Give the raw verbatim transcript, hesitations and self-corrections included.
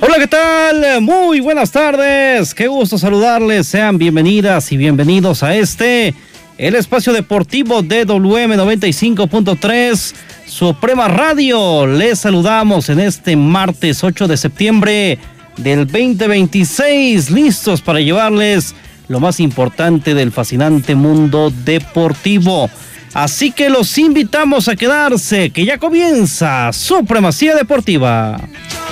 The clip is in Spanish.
Hola, ¿qué tal? Muy buenas tardes. Qué gusto saludarles. Sean bienvenidas y bienvenidos a este, el espacio deportivo de W M noventa y cinco punto tres, Suprema Radio. Les saludamos en este martes ocho de septiembre del veinte veintiséis, listos para llevarles lo más importante del fascinante mundo deportivo. Así que los invitamos a quedarse, que ya comienza Supremacía Deportiva.